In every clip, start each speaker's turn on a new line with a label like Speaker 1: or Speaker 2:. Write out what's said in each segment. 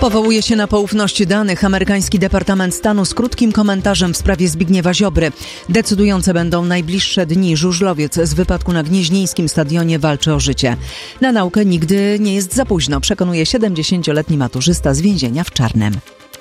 Speaker 1: Powołuje się na poufność danych amerykański Departament Stanu z krótkim komentarzem w sprawie Zbigniewa Ziobry. Decydujące będą najbliższe dni. Żużlowiec z wypadku na Gnieźnieńskim stadionie walczy o życie. Na naukę nigdy nie jest za późno, przekonuje 70-letni maturzysta z więzienia w Czarnem.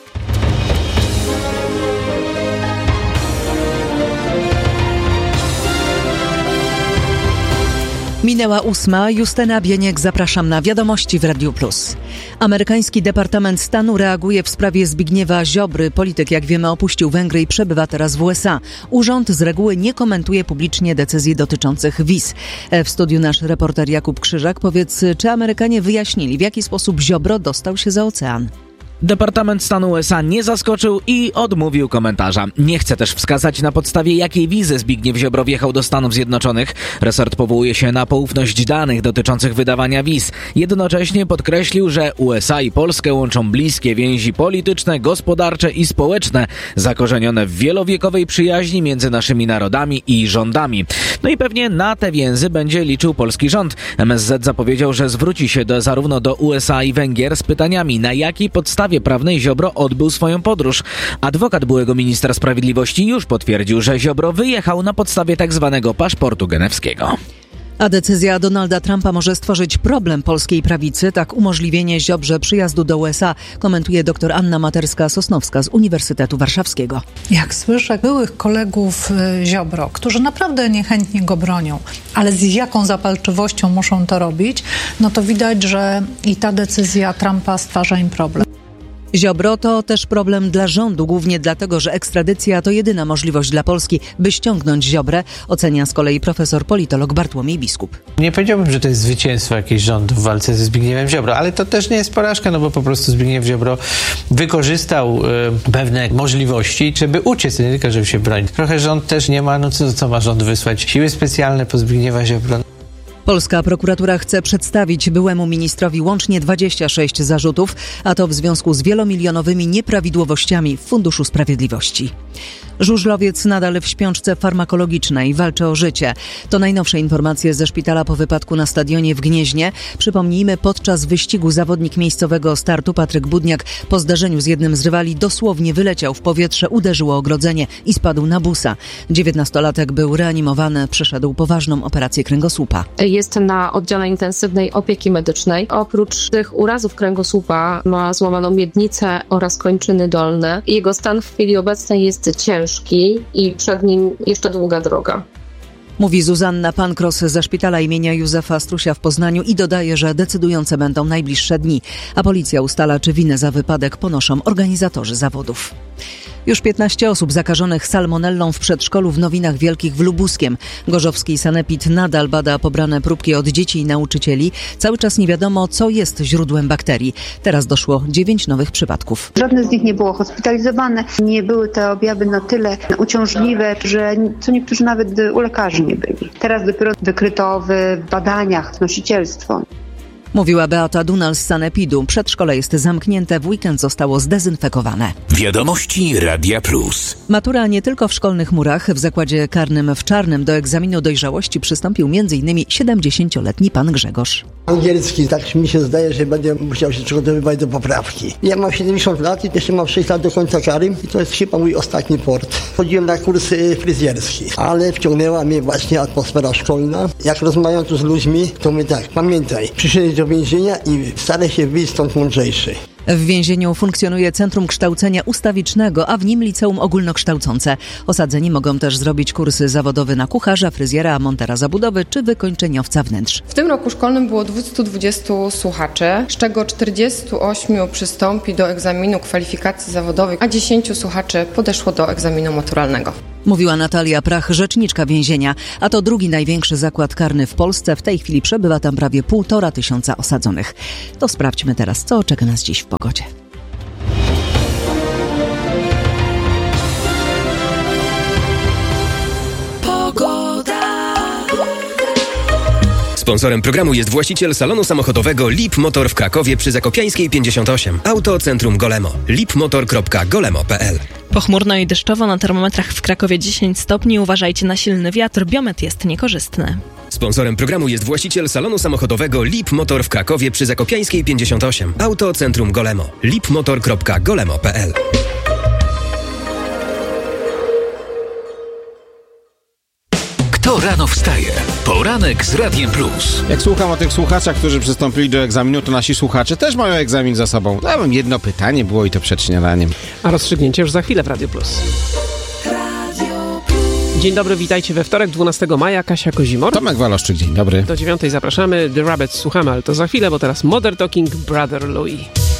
Speaker 1: Minęła 8. Justyna Bieniek, zapraszam na Wiadomości w Radiu Plus. Amerykański Departament Stanu reaguje w sprawie Zbigniewa Ziobry. Polityk, jak wiemy, opuścił Węgry i przebywa teraz w USA. Urząd z reguły nie komentuje publicznie decyzji dotyczących wiz. W studiu nasz reporter Jakub Krzyżak. Powiedz, czy Amerykanie wyjaśnili, w jaki sposób Ziobro dostał się za ocean?
Speaker 2: Departament Stanu USA nie zaskoczył i odmówił komentarza. Nie chce też wskazać, na podstawie jakiej wizy Zbigniew Ziobro wjechał do Stanów Zjednoczonych. Resort powołuje się na poufność danych dotyczących wydawania wiz. Jednocześnie podkreślił, że USA i Polskę łączą bliskie więzi polityczne, gospodarcze i społeczne, zakorzenione w wielowiekowej przyjaźni między naszymi narodami i rządami. No i pewnie na te więzy będzie liczył polski rząd. MSZ zapowiedział, że zwróci się zarówno do USA i Węgier z pytaniami, na jakiej podstawie prawnej Ziobro odbył swoją podróż. Adwokat byłego ministra sprawiedliwości już potwierdził, że Ziobro wyjechał na podstawie tzw. paszportu genewskiego.
Speaker 1: A decyzja Donalda Trumpa może stworzyć problem polskiej prawicy. Tak umożliwienie Ziobrze przyjazdu do USA komentuje dr Anna Materska-Sosnowska z Uniwersytetu Warszawskiego.
Speaker 3: Jak słyszę byłych kolegów Ziobro, którzy naprawdę niechętnie go bronią, ale z jaką zapalczywością muszą to robić, no to widać, że i ta decyzja Trumpa stwarza im problem.
Speaker 1: Ziobro to też problem dla rządu, głównie dlatego, że ekstradycja to jedyna możliwość dla Polski, by ściągnąć Ziobrę, ocenia z kolei profesor politolog Bartłomiej Biskup.
Speaker 4: Nie powiedziałbym, że to jest zwycięstwo jakichś rządów w walce ze Zbigniewem Ziobro, ale to też nie jest porażka, no bo po prostu Zbigniew Ziobro wykorzystał pewne możliwości, żeby uciec, nie tylko żeby się bronić. Trochę rząd też nie ma, no co ma rząd wysłać? Siły specjalne po Zbigniewa Ziobro.
Speaker 1: Polska prokuratura chce przedstawić byłemu ministrowi łącznie 26 zarzutów, a to w związku z wielomilionowymi nieprawidłowościami w Funduszu Sprawiedliwości. Żużlowiec nadal w śpiączce farmakologicznej walczy o życie. To najnowsze informacje ze szpitala po wypadku na stadionie w Gnieźnie. Przypomnijmy, podczas wyścigu zawodnik miejscowego startu Patryk Budniak po zdarzeniu z jednym z rywali dosłownie wyleciał w powietrze, uderzył o ogrodzenie i spadł na busa. 19-latek był reanimowany, przeszedł poważną operację kręgosłupa.
Speaker 5: Jest na oddziale intensywnej opieki medycznej. Oprócz tych urazów kręgosłupa ma złamaną miednicę oraz kończyny dolne. Jego stan w chwili obecnej jest ciężki i przed nim jeszcze długa droga.
Speaker 1: Mówi Zuzanna Pankros ze szpitala imienia Józefa Strusia w Poznaniu i dodaje, że decydujące będą najbliższe dni, a policja ustala, czy winę za wypadek ponoszą organizatorzy zawodów. Już 15 osób zakażonych salmonellą w przedszkolu w Nowinach Wielkich w Lubuskiem. Gorzowski sanepid nadal bada pobrane próbki od dzieci i nauczycieli. Cały czas nie wiadomo, co jest źródłem bakterii. Teraz doszło 9 nowych przypadków.
Speaker 6: Żadne z nich nie było hospitalizowane. Nie były te objawy na tyle uciążliwe, że co niektórzy nawet u lekarzy nie byli. Teraz dopiero wykryto w badaniach nosicielstwo.
Speaker 1: Mówiła Beata Dunal z sanepidu. Przedszkole jest zamknięte, w weekend zostało zdezynfekowane.
Speaker 7: Wiadomości Radia Plus.
Speaker 1: Matura nie tylko w szkolnych murach. W zakładzie karnym w Czarnym do egzaminu dojrzałości przystąpił m.in. 70-letni pan Grzegorz.
Speaker 8: Angielski, tak mi się zdaje, że będę musiał się przygotowywać do poprawki. Ja mam 70 lat i jeszcze mam 6 lat do końca kary i to jest chyba mój ostatni port. Chodziłem na kurs fryzjerski, ale wciągnęła mnie właśnie atmosfera szkolna. Jak rozmawiam tu z ludźmi, to mówię tak, pamiętaj, przyszedłeś do więzienia i staraj się wyjść stąd mądrzejszy.
Speaker 1: W więzieniu funkcjonuje Centrum Kształcenia Ustawicznego, a w nim liceum ogólnokształcące. Osadzeni mogą też zrobić kursy zawodowe na kucharza, fryzjera, montera zabudowy czy wykończeniowca wnętrz.
Speaker 9: W tym roku szkolnym było 220 słuchaczy, z czego 48 przystąpi do egzaminu kwalifikacji zawodowych, a 10 słuchaczy podeszło do egzaminu maturalnego.
Speaker 1: Mówiła Natalia Prach, rzeczniczka więzienia, a to drugi największy zakład karny w Polsce. W tej chwili przebywa tam prawie 1500 osadzonych. To sprawdźmy teraz, co czeka nas dziś w pogodzie.
Speaker 7: Sponsorem programu jest właściciel salonu samochodowego Lip Motor w Krakowie przy Zakopiańskiej 58. Autocentrum Golemo. lipmotor.golemo.pl.
Speaker 10: Pochmurno i deszczowo, na termometrach w Krakowie 10 stopni. Uważajcie na silny wiatr, biometr jest niekorzystny.
Speaker 7: Sponsorem programu jest właściciel salonu samochodowego Lip Motor w Krakowie przy Zakopiańskiej 58. Autocentrum Golemo. lipmotor.golemo.pl.
Speaker 10: Kto rano wstaje? Poranek z Radiem Plus.
Speaker 11: Jak słucham o tych słuchaczach, którzy przystąpili do egzaminu, to nasi słuchacze też mają egzamin za sobą. Jedno pytanie było i to przed śniadaniem.
Speaker 12: A rozstrzygnięcie już za chwilę w Radio Plus. Dzień dobry, witajcie we wtorek, 12 maja, Kasia Kozimor.
Speaker 11: Tomek Waloszczyk, dzień dobry.
Speaker 12: Do 9 zapraszamy, The Rabbits słuchamy, ale to za chwilę, bo teraz Modern Talking, Brother Louis.